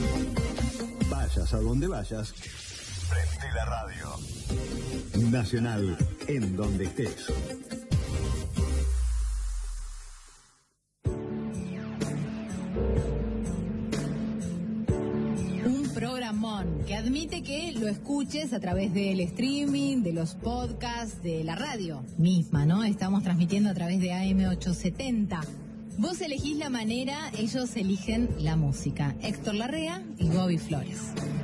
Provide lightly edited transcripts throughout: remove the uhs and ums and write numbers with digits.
Vayas a donde vayas, prende la radio. Nacional, en donde estés. Un programón que admite que lo escuches a través del streaming, de los podcasts, de la radio misma, ¿no? Estamos transmitiendo a través de AM870. Vos elegís la manera, ellos eligen la música. Héctor Larrea y Bobby Flores.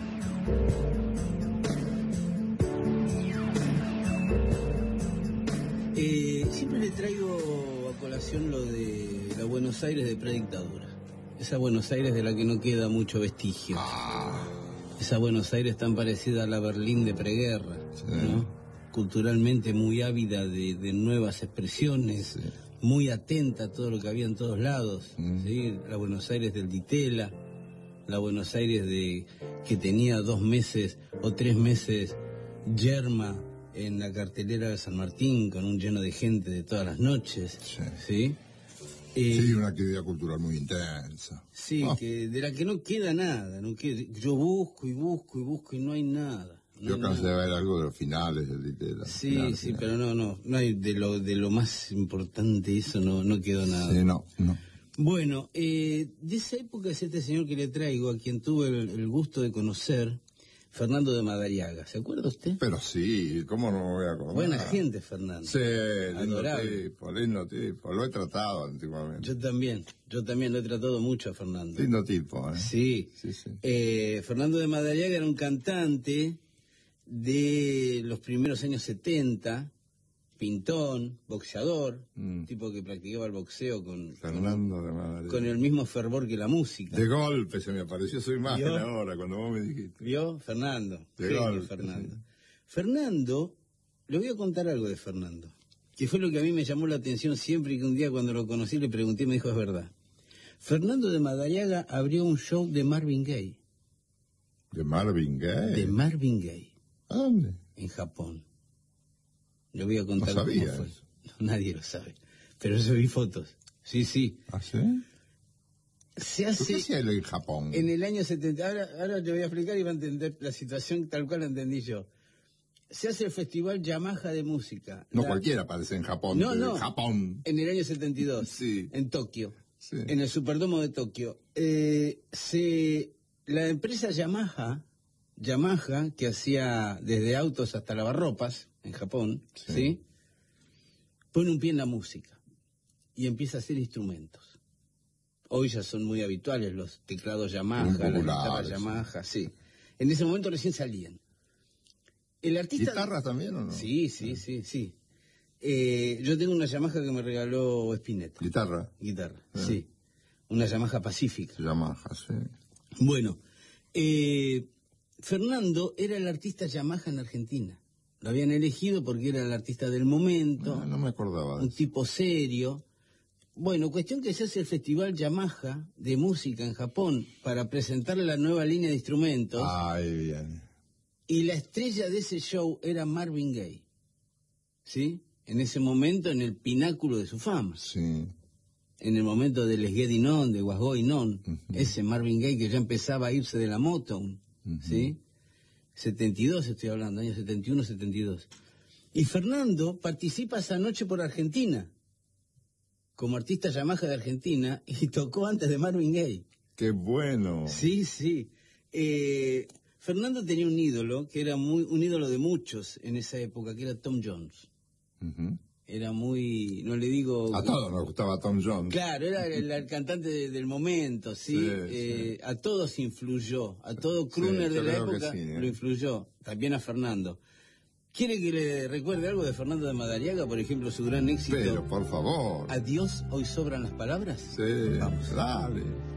Siempre le traigo a colación lo de la Buenos Aires de predictadura. Esa Buenos Aires de la que no queda mucho vestigio. Esa Buenos Aires tan parecida a la Berlín de preguerra, sí, ¿no? Culturalmente muy ávida de nuevas expresiones, sí, muy atenta a todo lo que había en todos lados, ¿sí? La Buenos Aires del Ditela, la Buenos Aires que tenía 2 meses o 3 meses yerma en la cartelera de San Martín con un lleno de gente de todas las noches, sí, ¿sí? Sí, una actividad cultural muy intensa. Sí, de la que no queda nada, yo busco y no hay nada. Yo cansé de ver algo de los finales del Ditela. Sí, pero no hay de lo más importante, eso no quedó nada. Sí, no. Bueno, de esa época es este señor que le traigo, a quien tuve el gusto de conocer, Fernando de Madariaga. ¿Se acuerda usted? Pero sí, ¿cómo no me voy a acordar? Buena gente, Fernando. Sí, lindo tipo. Lo he tratado antiguamente. Yo también lo he tratado mucho a Fernando. Lindo tipo, ¿eh? Sí. Fernando de Madariaga era un cantante de los primeros años 70, pintón, boxeador, tipo que practicaba el boxeo Fernando de Madariaga, con el mismo fervor que la música. De golpe se me apareció su imagen ahora cuando vos me dijiste. ¿Vio? Fernando. De golpe. Fernando. Sí. Fernando, le voy a contar algo de Fernando, que fue lo que a mí me llamó la atención siempre, y que un día cuando lo conocí le pregunté y me dijo, es verdad. Fernando de Madariaga abrió un show de Marvin Gaye. ¿De Marvin Gaye? De Marvin Gaye. ¿A dónde? En Japón. Le voy a contar no cómo fue. Eso. No, nadie lo sabe. Pero yo vi fotos. Sí. ¿Ah, sí? Se hace... ¿Qué hacía él en Japón? En el año 70. Ahora te voy a explicar y va a entender la situación tal cual la entendí yo. Se hace el Festival Yamaha de Música. No cualquiera aparece en Japón. No. Japón. En el año 72. Sí. En Tokio. Sí. En el Superdomo de Tokio. La empresa Yamaha, que hacía desde autos hasta lavarropas en Japón, ¿sí? Pone un pie en la música y empieza a hacer instrumentos. Hoy ya son muy habituales los teclados Yamaha, las guitarras Yamaha, sí. En ese momento recién salían. El artista... ¿Guitarras también o no? Sí. Yo tengo una Yamaha que me regaló Spinetta. ¿Guitarra? Sí. Una Yamaha Pacífica. Yamaha, sí. Bueno, Fernando era el artista Yamaha en Argentina. Lo habían elegido porque era el artista del momento. No me acordaba. Un tipo serio. Bueno, cuestión que se hace el Festival Yamaha de música en Japón para presentar la nueva línea de instrumentos. Ay, bien. Y la estrella de ese show era Marvin Gaye. ¿Sí? En ese momento, en el pináculo de su fama. Sí. En el momento del Let's Get It On, de What's Going On, ese Marvin Gaye que ya empezaba a irse de la Motown, ¿sí? 72 estoy hablando, años 71, 72. Y Fernando participa esa noche por Argentina, como artista Yamaha de Argentina, y tocó antes de Marvin Gaye. ¡Qué bueno! Sí. Fernando tenía un ídolo, que era un ídolo de muchos en esa época, que era Tom Jones. Era muy, no le digo... A todos nos gustaba Tom Jones. Claro, era el cantante del momento, ¿sí? A todos influyó, a todo crooner de la época lo influyó, también a Fernando. ¿Quiere que le recuerde algo de Fernando de Madariaga, por ejemplo, su gran éxito? Pero, por favor. ¿Adiós, hoy sobran las palabras? Sí, vamos. Dale.